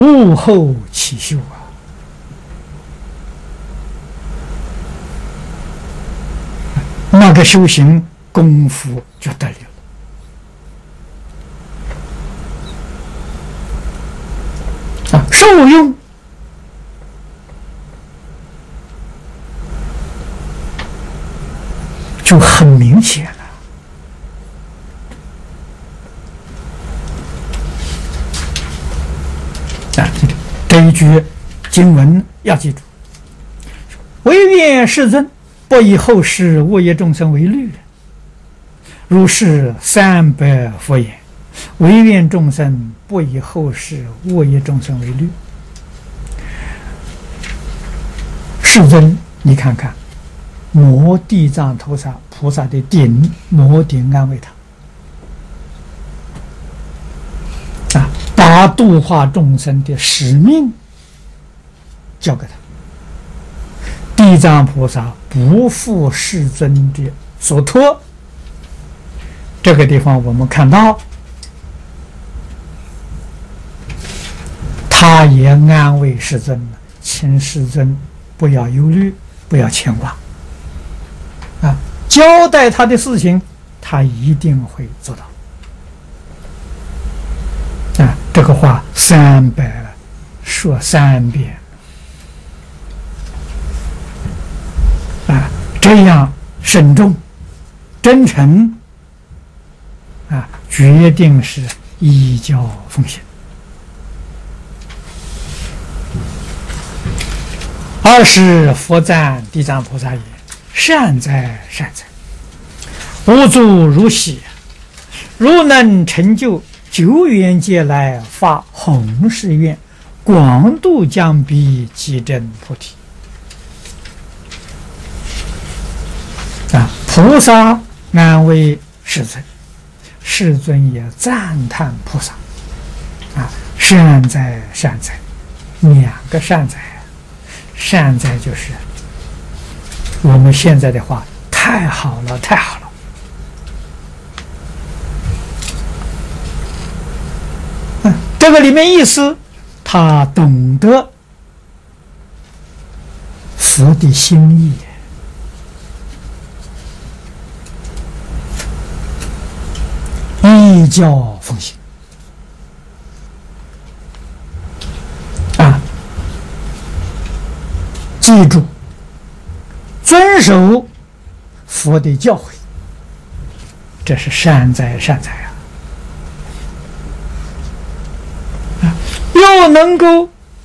悟后起修啊，那个修行功夫就得了。受用就很明显了。这一句经文要记住：唯愿世尊不以后世恶业众生为虑，如是300佛言。唯愿众生不以后世恶业众生为虑。世尊，你看看，摩地藏菩萨的顶摩顶安慰他，把度化众生的使命交给他。地藏菩萨不负世尊的所托。这个地方我们看到，他也安慰世尊了，请世尊不要忧虑，不要牵挂，交代他的事情，他一定会做到。这个话300说3遍，这样慎重、真诚，决定是依教奉行。二是佛赞地藏菩萨也：善哉善哉，无足如昔，如能成就久远劫来发弘誓愿，广度将彼即证菩提。菩萨安慰世尊，世尊也赞叹菩萨，善哉善哉，2个善哉。善哉就是我们现在的话，太好了，太好了。这个里面意思，他懂得佛的心意，依教奉行。记住，遵守佛的教诲，这是善哉善哉又能够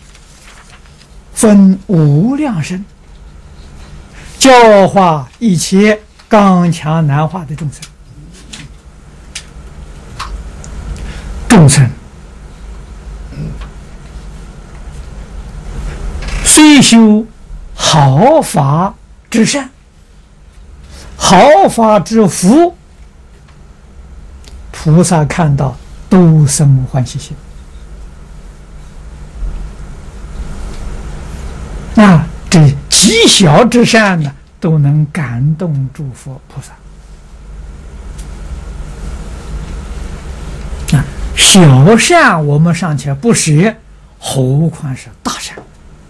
分无量身，教化一切刚强难化的众生。众生虽修好法之善，好法之福，菩萨看到都生欢喜心。这极小之善呢，都能感动诸佛菩萨。小善我们尚且不舍，何况是大善？